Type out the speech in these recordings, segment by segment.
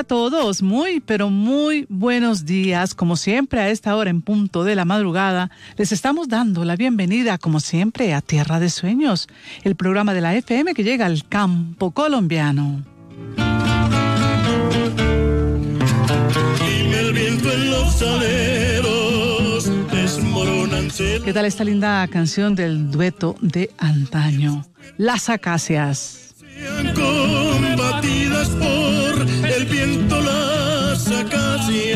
a todos, muy, pero muy buenos días. Como siempre, a esta hora en punto de la madrugada, les estamos dando la bienvenida, como siempre, a Tierra de Sueños, el programa de la FM que llega al campo colombiano. Dime el viento en los aleros, desmorónanse. ¿Qué tal esta linda canción del dueto de antaño? Las acacias. Sean combatidas por el viento las acacias.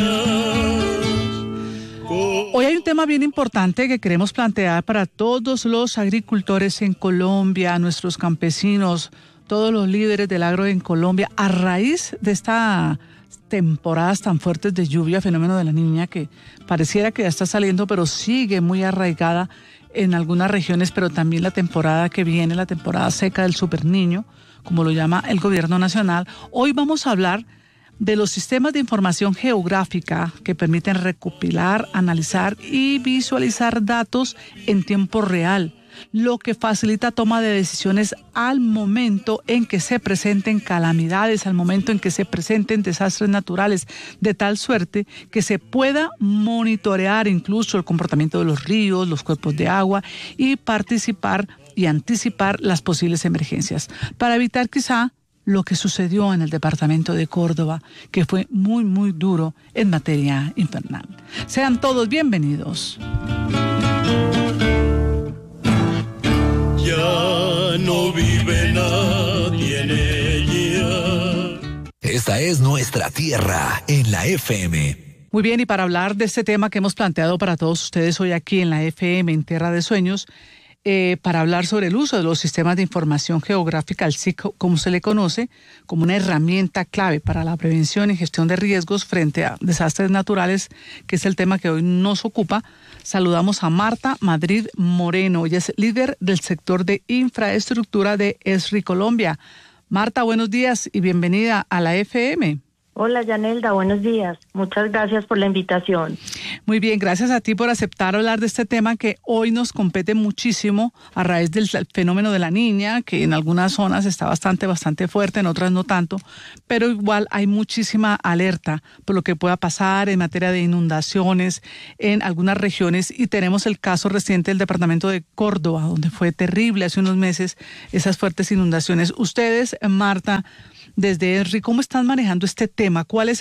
Hoy hay un tema bien importante que queremos plantear para todos los agricultores en Colombia, nuestros campesinos, todos los líderes del agro en Colombia, a raíz de estas temporadas tan fuertes de lluvia, fenómeno de la Niña, que pareciera que ya está saliendo, pero sigue muy arraigada en algunas regiones, pero también la temporada que viene, la temporada seca del Superniño, como lo llama el gobierno nacional. Hoy vamos a hablar de los sistemas de información geográfica que permiten recopilar, analizar y visualizar datos en tiempo real, lo que facilita toma de decisiones al momento en que se presenten calamidades, al momento en que se presenten desastres naturales, de tal suerte que se pueda monitorear incluso el comportamiento de los ríos, los cuerpos de agua y participar y anticipar las posibles emergencias, para evitar quizá lo que sucedió en el departamento de Córdoba, que fue muy, muy duro en materia infernal. Sean todos bienvenidos. Ya no vive nadie en ella. Esta es nuestra tierra en la FM. Muy bien, y para hablar de este tema que hemos planteado para todos ustedes hoy aquí en la FM, en Tierra de Sueños, para hablar sobre el uso de los sistemas de información geográfica, el SIC, como se le conoce, como una herramienta clave para la prevención y gestión de riesgos frente a desastres naturales, que es el tema que hoy nos ocupa. Saludamos a Marta Madrid Moreno. Ella es líder del sector de infraestructura de ESRI Colombia. Marta, buenos días y bienvenida a la FM. Hola, Yanelda, buenos días. Muchas gracias por la invitación. Muy bien, gracias a ti por aceptar hablar de este tema que hoy nos compete muchísimo a raíz del fenómeno de la Niña, que en algunas zonas está bastante fuerte, en otras no tanto, pero igual hay muchísima alerta por lo que pueda pasar en materia de inundaciones en algunas regiones, y tenemos el caso reciente del departamento de Córdoba, donde fue terrible hace unos meses esas fuertes inundaciones. Ustedes, Marta, desde ESRI, ¿cómo están manejando este tema? ¿Cuáles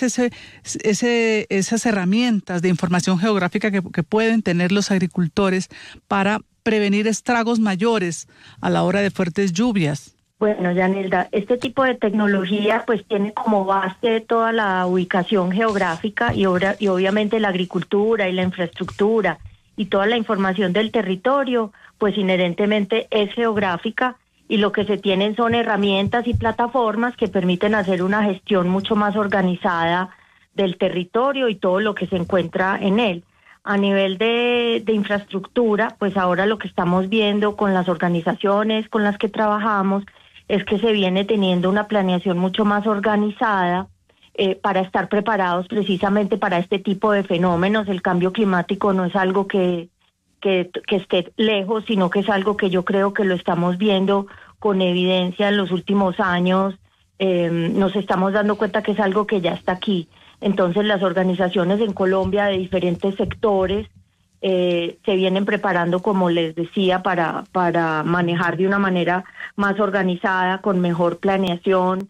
esas herramientas de información geográfica que pueden tener los agricultores para prevenir estragos mayores a la hora de fuertes lluvias? Bueno, Yanelda, este tipo de tecnología pues tiene como base toda la ubicación geográfica y obviamente la agricultura y la infraestructura y toda la información del territorio pues inherentemente es geográfica. Y lo que se tienen son herramientas y plataformas que permiten hacer una gestión mucho más organizada del territorio y todo lo que se encuentra en él. A nivel de infraestructura, pues ahora lo que estamos viendo con las organizaciones con las que trabajamos es que se viene teniendo una planeación mucho más organizada para estar preparados precisamente para este tipo de fenómenos. El cambio climático no es algo que esté lejos, sino que es algo que yo creo que lo estamos viendo con evidencia en los últimos años. Nos estamos dando cuenta que es algo que ya está aquí. Entonces las organizaciones en Colombia de diferentes sectores se vienen preparando, como les decía, para manejar de una manera más organizada, con mejor planeación,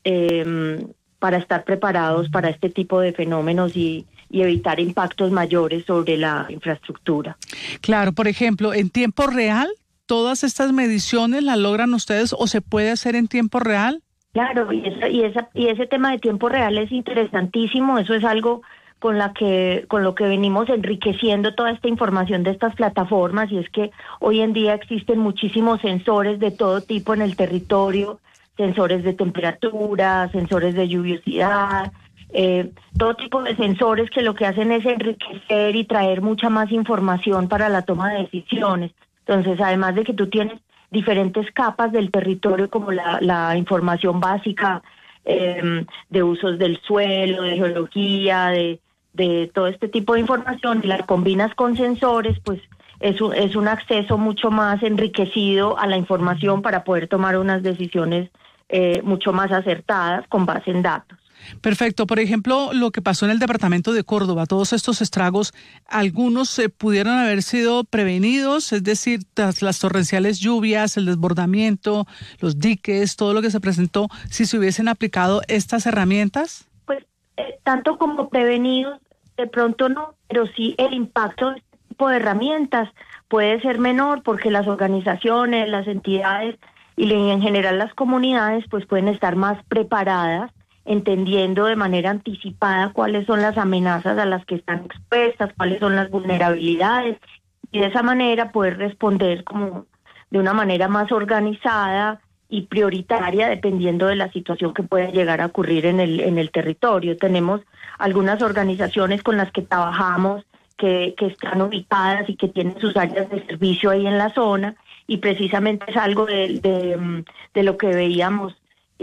para estar preparados para este tipo de fenómenos y evitar impactos mayores sobre la infraestructura. Claro, por ejemplo, en tiempo real, ¿todas estas mediciones las logran ustedes o se puede hacer en tiempo real? Claro, y ese tema de tiempo real es interesantísimo. Eso es algo con lo que venimos enriqueciendo toda esta información de estas plataformas, y es que hoy en día existen muchísimos sensores de todo tipo en el territorio, sensores de temperatura, sensores de lluviosidad, todo tipo de sensores que lo que hacen es enriquecer y traer mucha más información para la toma de decisiones. Entonces, además de que tú tienes diferentes capas del territorio, como la información básica de usos del suelo, de geología, de todo este tipo de información, y la combinas con sensores, pues es un acceso mucho más enriquecido a la información para poder tomar unas decisiones mucho más acertadas con base en datos. Perfecto. Por ejemplo, lo que pasó en el departamento de Córdoba, todos estos estragos, algunos pudieron haber sido prevenidos, es decir, tras las torrenciales lluvias, el desbordamiento, los diques, todo lo que se presentó, si se hubiesen aplicado estas herramientas. Pues tanto como prevenidos, de pronto no, pero sí el impacto de este tipo de herramientas puede ser menor porque las organizaciones, las entidades y en general las comunidades pues pueden estar más preparadas, entendiendo de manera anticipada cuáles son las amenazas a las que están expuestas, cuáles son las vulnerabilidades, y de esa manera poder responder como de una manera más organizada y prioritaria dependiendo de la situación que pueda llegar a ocurrir en el territorio. Tenemos algunas organizaciones con las que trabajamos que están ubicadas y que tienen sus áreas de servicio ahí en la zona, y precisamente es algo de lo que veíamos,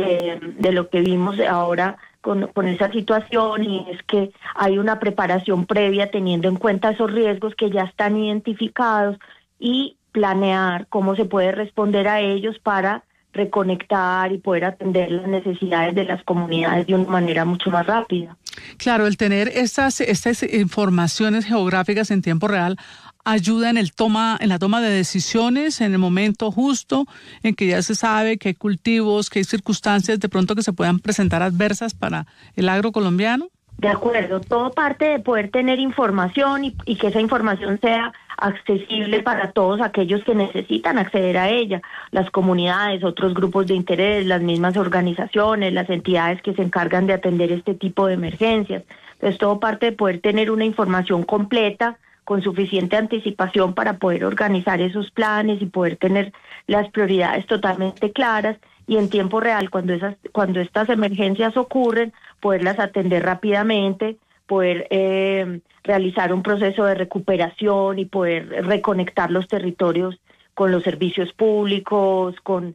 de lo que vimos ahora con esa situación, y es que hay una preparación previa teniendo en cuenta esos riesgos que ya están identificados y planear cómo se puede responder a ellos para reconectar y poder atender las necesidades de las comunidades de una manera mucho más rápida. Claro, el tener estas informaciones geográficas en tiempo real ayuda en la toma de decisiones en el momento justo, en que ya se sabe que hay cultivos, que hay circunstancias de pronto que se puedan presentar adversas para el agro colombiano. De acuerdo, todo parte de poder tener información y que esa información sea accesible para todos aquellos que necesitan acceder a ella, las comunidades, otros grupos de interés, las mismas organizaciones, las entidades que se encargan de atender este tipo de emergencias. Entonces todo parte de poder tener una información completa, con suficiente anticipación para poder organizar esos planes y poder tener las prioridades totalmente claras, y en tiempo real, cuando estas emergencias ocurren, poderlas atender rápidamente, poder realizar un proceso de recuperación y poder reconectar los territorios con los servicios públicos, con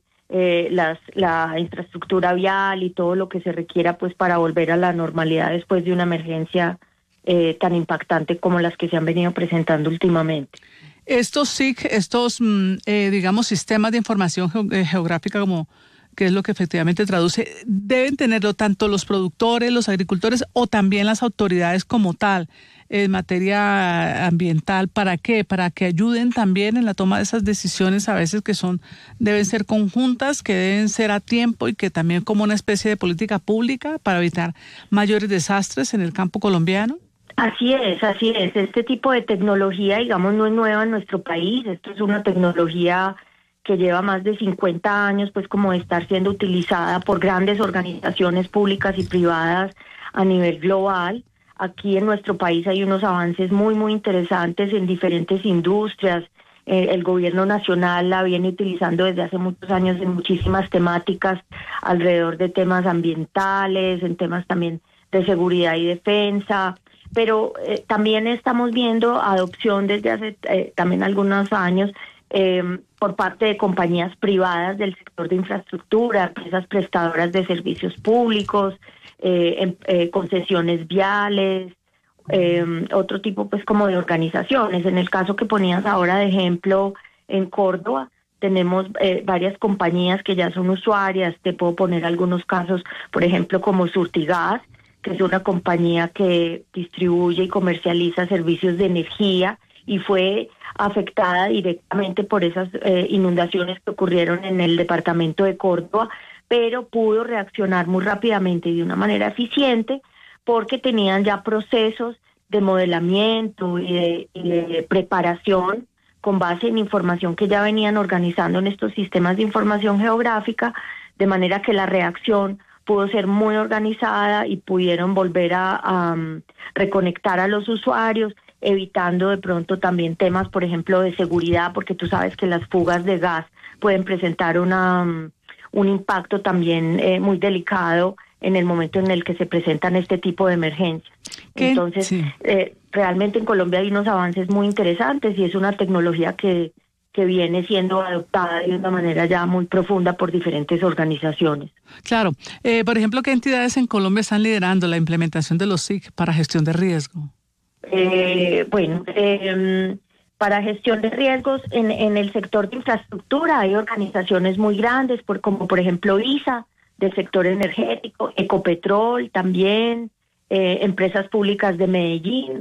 la infraestructura vial y todo lo que se requiera pues para volver a la normalidad después de una emergencia tan impactante como las que se han venido presentando últimamente. Estos SIC, digamos, sistemas de información geográfica, como que es lo que efectivamente traduce, deben tenerlo tanto los productores, los agricultores o también las autoridades como tal en materia ambiental. ¿Para qué? Para que ayuden también en la toma de esas decisiones a veces que deben ser conjuntas, que deben ser a tiempo y que también como una especie de política pública para evitar mayores desastres en el campo colombiano. Así es. Este tipo de tecnología, digamos, no es nueva en nuestro país. Esto es una tecnología que lleva más de 50 años, pues, como de estar siendo utilizada por grandes organizaciones públicas y privadas a nivel global. Aquí en nuestro país hay unos avances muy, muy interesantes en diferentes industrias. El gobierno nacional la viene utilizando desde hace muchos años en muchísimas temáticas alrededor de temas ambientales, en temas también de seguridad y defensa. Pero también estamos viendo adopción desde hace también algunos años por parte de compañías privadas del sector de infraestructura, empresas prestadoras de servicios públicos, concesiones viales, otro tipo pues como de organizaciones. En el caso que ponías ahora de ejemplo en Córdoba, tenemos varias compañías que ya son usuarias. Te puedo poner algunos casos, por ejemplo, como Surtigas, que es una compañía que distribuye y comercializa servicios de energía y fue afectada directamente por esas inundaciones que ocurrieron en el departamento de Córdoba, pero pudo reaccionar muy rápidamente y de una manera eficiente porque tenían ya procesos de modelamiento y de preparación con base en información que ya venían organizando en estos sistemas de información geográfica, de manera que la reacción pudo ser muy organizada y pudieron volver a reconectar a los usuarios, evitando de pronto también temas, por ejemplo, de seguridad, porque tú sabes que las fugas de gas pueden presentar un impacto también muy delicado en el momento en el que se presentan este tipo de emergencias. Entonces, sí. Realmente en Colombia hay unos avances muy interesantes y es una tecnología que viene siendo adoptada de una manera ya muy profunda por diferentes organizaciones. Claro. Por ejemplo, ¿qué entidades en Colombia están liderando la implementación de los SIC para gestión de riesgo? Para gestión de riesgos en el sector de infraestructura hay organizaciones muy grandes, como por ejemplo ISA, del sector energético, Ecopetrol también, empresas públicas de Medellín.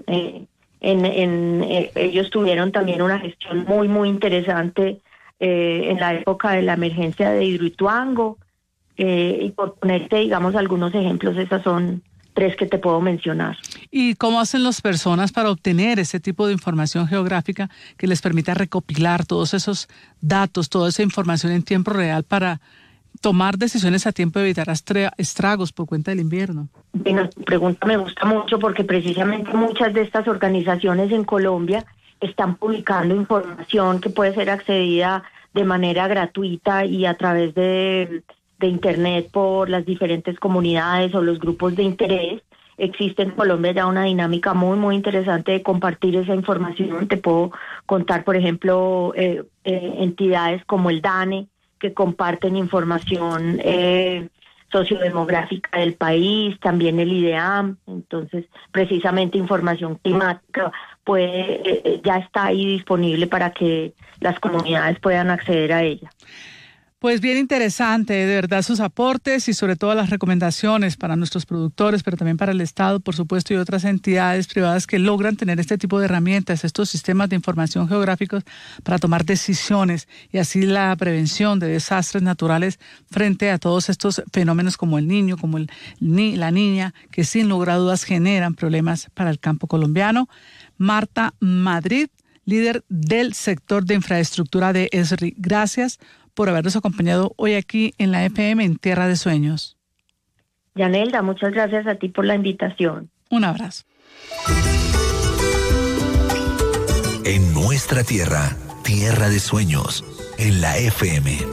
Ellos tuvieron también una gestión muy, muy interesante en la época de la emergencia de Hidroituango. Y por ponerte, digamos, algunos ejemplos, esas son 3 que te puedo mencionar. ¿Y cómo hacen las personas para obtener ese tipo de información geográfica que les permita recopilar todos esos datos, toda esa información en tiempo real para tomar decisiones a tiempo de evitar estragos por cuenta del invierno? Bueno, tu pregunta me gusta mucho porque precisamente muchas de estas organizaciones en Colombia están publicando información que puede ser accedida de manera gratuita y a través de Internet por las diferentes comunidades o los grupos de interés. Existe en Colombia ya una dinámica muy, muy interesante de compartir esa información. Te puedo contar, por ejemplo, entidades como el DANE, que comparten información sociodemográfica del país, también el IDEAM. Entonces, precisamente información climática ya está ahí disponible para que las comunidades puedan acceder a ella. Pues bien interesante, de verdad, sus aportes y sobre todo las recomendaciones para nuestros productores, pero también para el Estado, por supuesto, y otras entidades privadas que logran tener este tipo de herramientas, estos sistemas de información geográficos para tomar decisiones y así la prevención de desastres naturales frente a todos estos fenómenos como el Niño, como la Niña, que sin lugar a dudas generan problemas para el campo colombiano. Marta Madrid, líder del sector de infraestructura de ESRI. Gracias por habernos acompañado hoy aquí en la FM en Tierra de Sueños. Yanelda, muchas gracias a ti por la invitación. Un abrazo. En nuestra tierra, Tierra de Sueños, en la FM.